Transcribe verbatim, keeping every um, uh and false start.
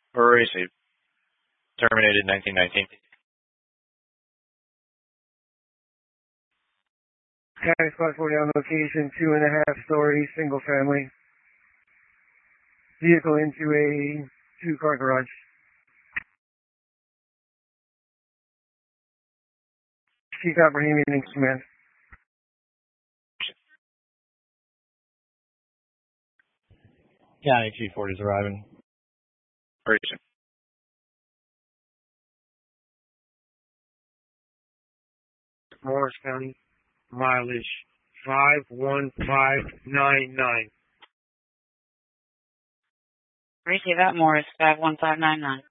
Received. Terminated nineteen nineteen. County Squad forty on location, two and a half story, single family. Vehicle into a two car garage. Chief Abrahamian in command. County Chief forty is arriving. Received. Morris County, mileage five one five nine nine. Receive that, Morris, five one five nine nine.